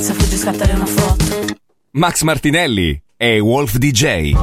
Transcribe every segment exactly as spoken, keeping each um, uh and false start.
Se fuggi scattare una foto. Max Martinelli e Wolf D J.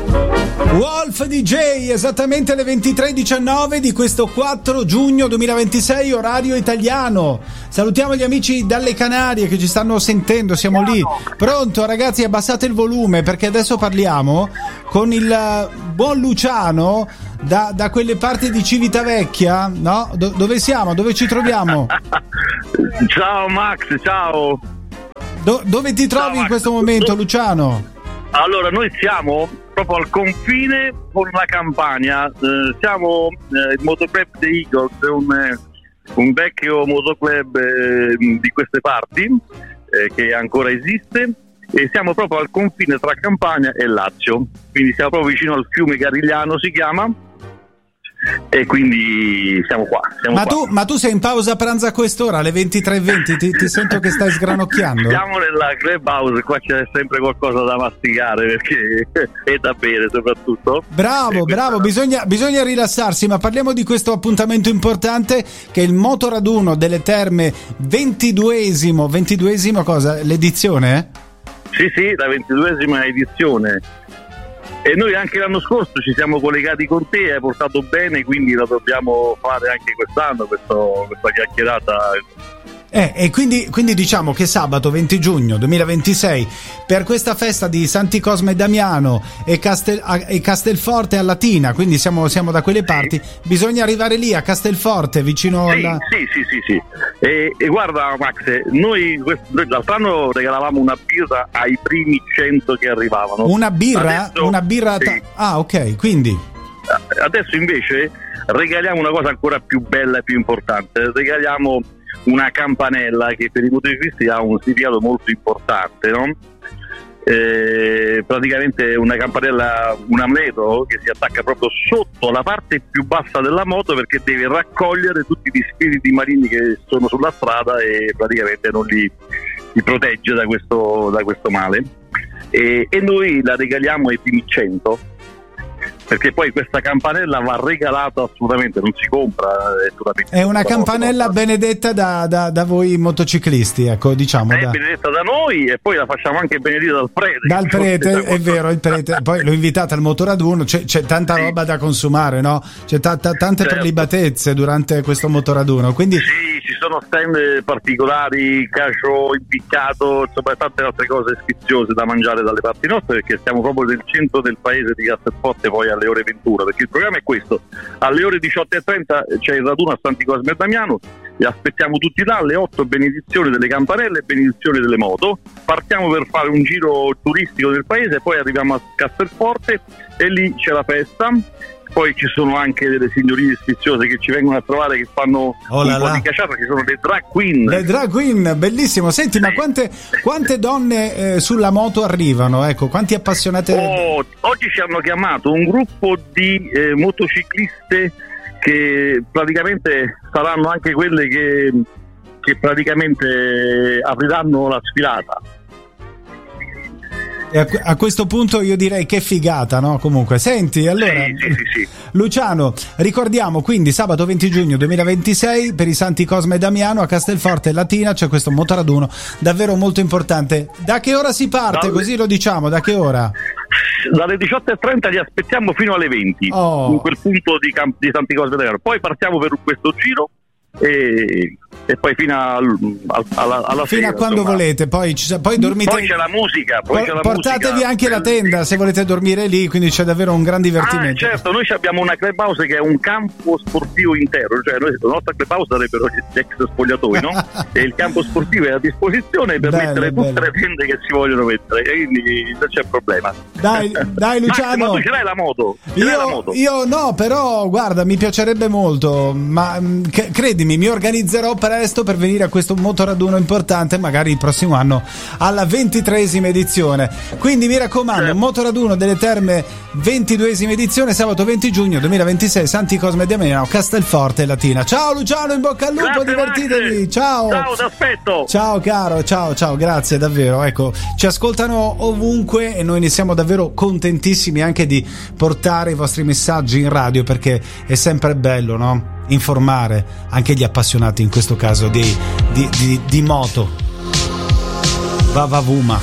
Wolf D J, esattamente alle ventitré e diciannove di questo quattro giugno duemilaventisei, orario italiano. Salutiamo gli amici dalle Canarie che ci stanno sentendo, siamo lì. Pronto ragazzi, abbassate il volume perché adesso parliamo con il buon Luciano da, da quelle parti di Civitavecchia, no? Do, dove siamo? Dove ci troviamo? Ciao Max, ciao. Do, dove ti trovi ciao, in questo momento, Luciano? Allora, noi siamo proprio al confine con la Campania, eh, siamo eh, il motoclub The Eagles, un, eh, un vecchio motoclub eh, di queste parti eh, che ancora esiste, e siamo proprio al confine tra Campania e Lazio, quindi siamo proprio vicino al fiume Garigliano, si chiama, e quindi siamo qua. Siamo ma, qua. Tu, ma tu sei in pausa pranzo a quest'ora, alle ventitré e venti, ti, ti sento che stai sgranocchiando. Siamo nella clubhouse, qua c'è sempre qualcosa da masticare perché è da bere soprattutto. Bravo, bravo, bisogna, bisogna rilassarsi, ma parliamo di questo appuntamento importante che è il Motoraduno delle Terme, ventiduesimo, ventiduesimo cosa? L'edizione? Sì, sì, la ventiduesima edizione. E noi anche l'anno scorso ci siamo collegati con te, hai portato bene, quindi la dobbiamo fare anche quest'anno, questo, questa chiacchierata. Eh, e quindi, quindi diciamo che sabato venti giugno duemilaventisei, per questa festa di Santi Cosme e Damiano e, Castel, e Castelforte a Latina, quindi siamo, siamo da quelle parti, sì. Bisogna arrivare lì a Castelforte vicino sì, alla... Sì, sì, sì, sì. E, e guarda Max, noi, noi l'altro anno regalavamo una birra ai primi cento che arrivavano. Una birra? Adesso, una birra sì. ta- ah, ok, quindi... Adesso invece regaliamo una cosa ancora più bella e più importante, regaliamo una campanella che per i motociclisti ha un significato molto importante, no? Eh, praticamente una campanella, un amuleto che si attacca proprio sotto la parte più bassa della moto, perché deve raccogliere tutti gli spiriti maligni che sono sulla strada e praticamente non li, li protegge da questo, da questo male, e, e noi la regaliamo ai primi cento, perché poi questa campanella va regalata assolutamente, non si compra. È, è una campanella moto, benedetta da, da, da voi motociclisti, ecco, diciamo. È da... benedetta da noi e poi la facciamo anche benedire dal prete. Dal prete, è vero, il prete. Poi lo invitate al motoraduno, c'è, c'è tanta sì. roba da consumare, no? C'è t- t- tante certo. prelibatezze durante questo motoraduno, quindi... Sì, ci sono stand particolari, cacio impiccato, insomma tante altre cose sfiziose da mangiare dalle parti nostre, perché stiamo proprio nel centro del paese di Castelforte, poi alle ore ventura, perché il programma è questo: alle ore diciotto e trenta c'è il raduno a Santi Cosme e Damiano, li aspettiamo tutti là, alle otto benedizione delle campanelle e benedizione delle moto, partiamo per fare un giro turistico del paese, poi arriviamo a Castelforte e lì c'è la festa. Poi ci sono anche delle signorine sfiziose che ci vengono a trovare, che fanno oh un po' di cacciata, che sono le drag queen. Le drag queen, bellissimo. Senti, sì. ma quante, quante donne eh, sulla moto arrivano? Ecco, quanti appassionati? Oh, oggi ci hanno chiamato un gruppo di eh, motocicliste che praticamente saranno anche quelle che, che praticamente apriranno la sfilata. E a, a questo punto io direi che figata, no? Comunque, senti, allora sì, sì, sì, sì. Luciano, ricordiamo quindi sabato venti giugno duemilaventisei per i Santi Cosme e Damiano a Castelforte Latina c'è questo motoraduno davvero molto importante. Da che ora si parte? Dalle... Così lo diciamo, da che ora? Dalle diciotto e trenta li aspettiamo fino alle venti, oh. in quel punto di, Camp- di Santi Cosme e Damiano. Poi partiamo per questo giro e, e poi fino al, al, alla, alla fino sera, a quando insomma. volete, poi, ci, poi dormite, poi c'è la musica, poi c'è la portatevi musica. Anche la tenda se volete dormire lì, quindi c'è davvero un gran divertimento. Ah, certo, noi abbiamo una clubhouse che è un campo sportivo intero, cioè noi, la nostra clubhouse sarebbero gli ex spogliatoi, no? E il campo sportivo è a disposizione per bello, mettere tutte bello. le tende che si vogliono mettere, e quindi non c'è problema. Dai, dai Luciano. Ma tu ce l'hai la moto? Ce io, l'hai la moto? Io no, però guarda, mi piacerebbe molto, ma che, credimi, mi organizzerò presto per venire a questo motoraduno importante, magari il prossimo anno alla ventitreesima edizione. Quindi mi raccomando, certo. Motoraduno delle Terme, ventiduesima edizione, sabato venti giugno duemilaventisei, Santi Cosme e Damiano, Castelforte Latina. Ciao Luciano, in bocca al lupo, grazie, divertitevi. Max. Ciao. Ciao, ti aspetto. Ciao caro, ciao, ciao, grazie davvero. Ecco, ci ascoltano ovunque e noi ne siamo davvero contentissimi anche di portare i vostri messaggi in radio, perché è sempre bello, no? Informare anche gli appassionati, in questo caso di, di, di, di moto. Vavavuma.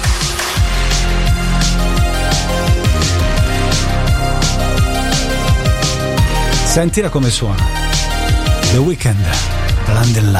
Sentila come suona. The Weeknd, Land in Love.